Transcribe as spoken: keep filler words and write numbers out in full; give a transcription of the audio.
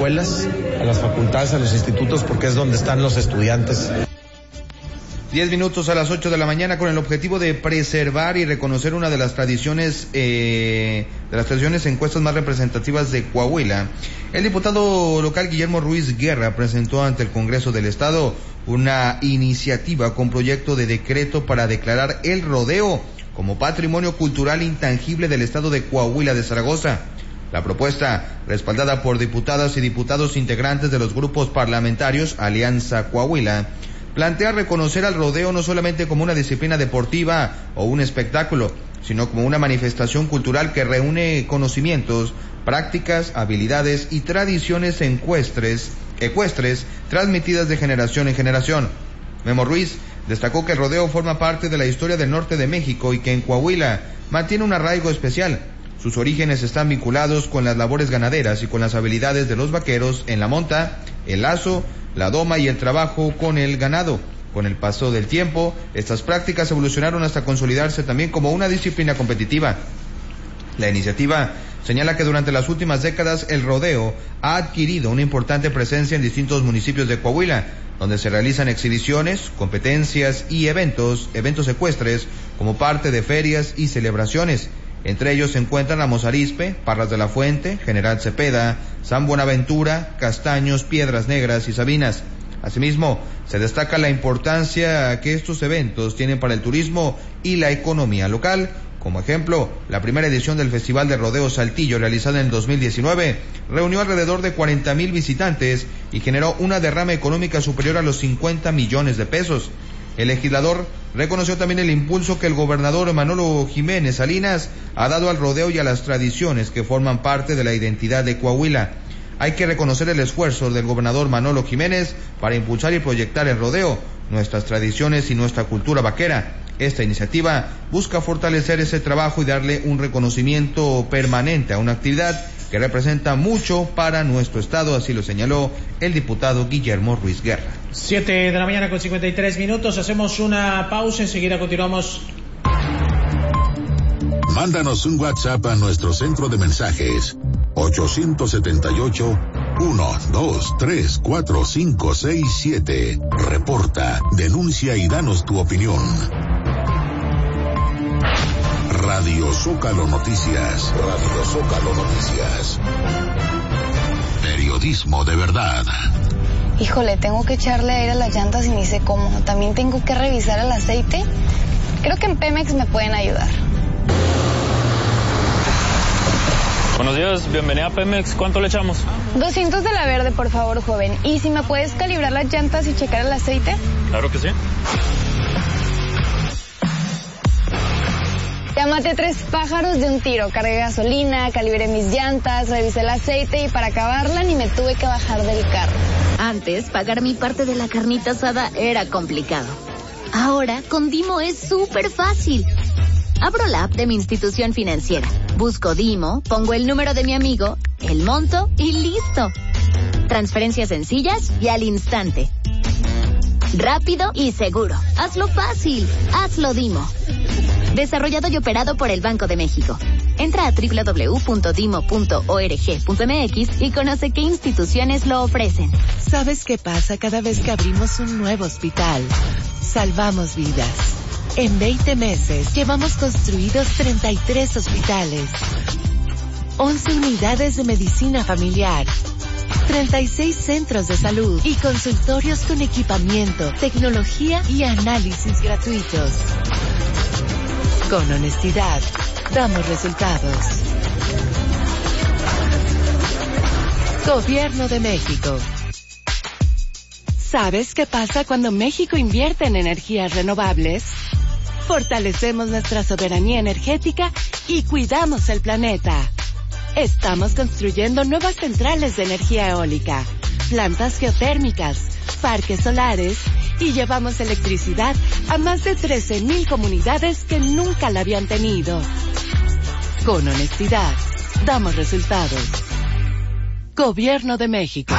escuelas, a las facultades, a los institutos, porque es donde están los estudiantes. Diez minutos a las ocho de la mañana con el objetivo de preservar y reconocer una de las tradiciones, eh, de las tradiciones encuestas más representativas de Coahuila. El diputado local Guillermo Ruiz Guerra presentó ante el Congreso del Estado una iniciativa con proyecto de decreto para declarar el rodeo como patrimonio cultural intangible del Estado de Coahuila de Zaragoza. La propuesta, respaldada por diputadas y diputados integrantes de los grupos parlamentarios Alianza Coahuila, plantea reconocer al rodeo no solamente como una disciplina deportiva o un espectáculo, sino como una manifestación cultural que reúne conocimientos, prácticas, habilidades y tradiciones ecuestres, ecuestres transmitidas de generación en generación. Memo Ruiz destacó que el rodeo forma parte de la historia del norte de México y que en Coahuila mantiene un arraigo especial. Sus orígenes están vinculados con las labores ganaderas y con las habilidades de los vaqueros en la monta, el lazo, la doma y el trabajo con el ganado. Con el paso del tiempo, estas prácticas evolucionaron hasta consolidarse también como una disciplina competitiva. La iniciativa señala que durante las últimas décadas el rodeo ha adquirido una importante presencia en distintos municipios de Coahuila, donde se realizan exhibiciones, competencias y eventos, eventos ecuestres, como parte de ferias y celebraciones. Entre ellos se encuentran Ramos Arizpe, Parras de la Fuente, General Cepeda, San Buenaventura, Castaños, Piedras Negras y Sabinas. Asimismo, se destaca la importancia que estos eventos tienen para el turismo y la economía local. Como ejemplo, la primera edición del Festival de Rodeo Saltillo, realizada en el dos mil diecinueve, reunió alrededor de cuarenta mil visitantes y generó una derrama económica superior a los cincuenta millones de pesos. El legislador reconoció también el impulso que el gobernador Manolo Jiménez Salinas ha dado al rodeo y a las tradiciones que forman parte de la identidad de Coahuila. Hay que reconocer el esfuerzo del gobernador Manolo Jiménez para impulsar y proyectar el rodeo, nuestras tradiciones y nuestra cultura vaquera. Esta iniciativa busca fortalecer ese trabajo y darle un reconocimiento permanente a una actividad que representa mucho para nuestro estado, así lo señaló el diputado Guillermo Ruiz Guerra. Siete de la mañana con cincuenta y tres minutos, hacemos una pausa, enseguida continuamos. Mándanos un WhatsApp a nuestro centro de mensajes ocho siete ocho, uno, dos, tres, cuatro, cinco, seis, siete. Reporta, denuncia y danos tu opinión. Radio Zócalo Noticias. Radio Zócalo Noticias. Periodismo de verdad. Híjole, tengo que echarle aire a las llantas y ni sé cómo. También tengo que revisar el aceite. Creo que en Pemex me pueden ayudar. Buenos días, bienvenida a Pemex. ¿Cuánto le echamos? doscientos de la verde, por favor, joven. ¿Y si me puedes calibrar las llantas y checar el aceite? Claro que sí. Ya maté tres pájaros de un tiro. Cargué gasolina, calibré mis llantas, revisé el aceite y para acabarla ni me tuve que bajar del carro. Antes, pagar mi parte de la carnita asada era complicado. Ahora, con Dimo es súper fácil. Abro la app de mi institución financiera, busco Dimo, pongo el número de mi amigo, el monto y listo. Transferencias sencillas y al instante. Rápido y seguro. Hazlo fácil. Hazlo Dimo. Desarrollado y operado por el Banco de México. Entra a doble u doble u doble u punto dimo punto org punto eme equis y conoce qué instituciones lo ofrecen. ¿Sabes qué pasa cada vez que abrimos un nuevo hospital? Salvamos vidas. En veinte meses llevamos construidos treinta y tres hospitales, once unidades de medicina familiar, treinta y seis centros de salud y consultorios con equipamiento, tecnología y análisis gratuitos. Con honestidad, damos resultados. Gobierno de México. ¿Sabes qué pasa cuando México invierte en energías renovables? Fortalecemos nuestra soberanía energética y cuidamos el planeta. Estamos construyendo nuevas centrales de energía eólica, plantas geotérmicas, parques solares y llevamos electricidad a más de trece mil comunidades que nunca la habían tenido. Con honestidad, damos resultados. Gobierno de México.